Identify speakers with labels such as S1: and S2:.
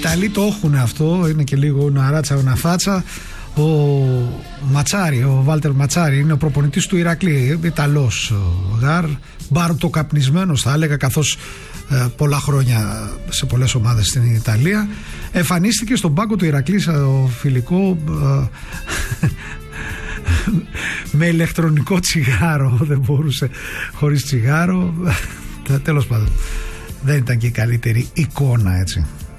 S1: Ιταλοί το έχουν αυτό, είναι και λίγο ναράτσα οναφάτσα. Ο Ματσάρι, ο Βάλτερ Ματσάρι, είναι ο προπονητής του Ηρακλή, Ιταλός μπαρτοκαπνισμένος θα έλεγα, καθώς πολλά χρόνια σε πολλές ομάδες στην Ιταλία. Εμφανίστηκε στον πάγκο του Ηρακλή στο φιλικό με ηλεκτρονικό τσιγάρο, δεν μπορούσε χωρίς τσιγάρο. Τέλος πάντων, δεν ήταν και η καλύτερη εικόνα, έτσι.